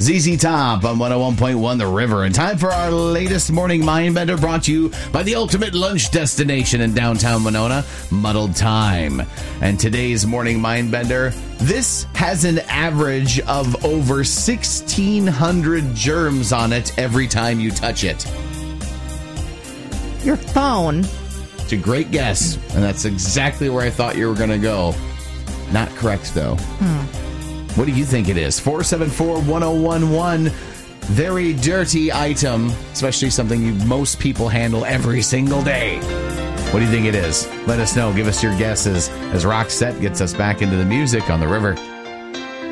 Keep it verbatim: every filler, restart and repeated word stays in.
Z Z Top on one oh one point one The River. And time for our latest morning Mindbender, brought to you by the ultimate lunch destination in downtown Winona, Muddled Time. And today's morning Mindbender, this has an average of over sixteen hundred germs on it every time you touch it. Your phone. It's a great guess, and that's exactly where I thought you were going to go. Not correct, though. Hmm. What do you think it is? four seven four, one oh one one. Very dirty item, especially something you most people handle every single day. What do you think it is? Let us know. Give us your guesses as Roxette gets us back into the music on The River.